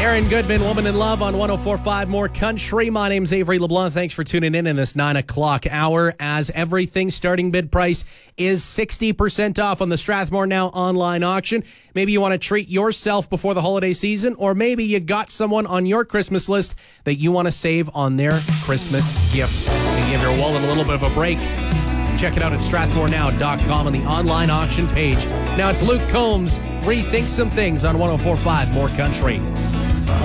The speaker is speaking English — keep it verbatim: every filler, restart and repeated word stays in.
Aaron Goodman, Woman in Love on one oh four point five More Country. My name's Avery LeBlanc. Thanks for tuning in in this nine o'clock hour as everything starting bid price is sixty percent off on the Strathmore Now online auction. Maybe you want to treat yourself before the holiday season, or maybe you got someone on your Christmas list that you want to save on their Christmas gift. And give your wallet a little bit of a break. Check it out at strathmore now dot com on the online auction page. Now it's Luke Combs, Rethink Some Things on one oh four point five More Country.